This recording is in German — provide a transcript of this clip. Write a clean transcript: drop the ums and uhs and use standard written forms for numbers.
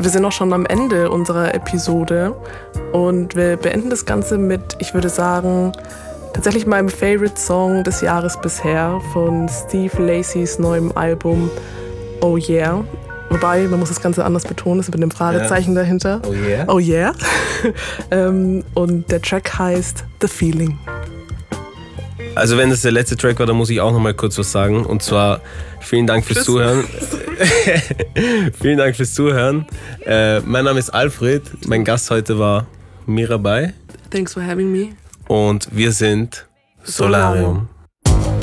wir sind auch schon am Ende unserer Episode und wir beenden das Ganze mit, ich würde sagen, tatsächlich meinem Favorite-Song des Jahres bisher von Steve Lacys neuem Album Oh Yeah. Wobei, man muss das Ganze anders betonen, ist mit einem Fragezeichen dahinter. Oh yeah? Oh yeah. Und der Track heißt The Feeling. Also wenn das der letzte Track war, dann muss ich auch noch mal kurz was sagen. Und zwar vielen Dank fürs Zuhören. Vielen Dank fürs Zuhören. Mein Name ist Alfred. Mein Gast heute war Mirabai. Thanks for having me. Und wir sind Solarium.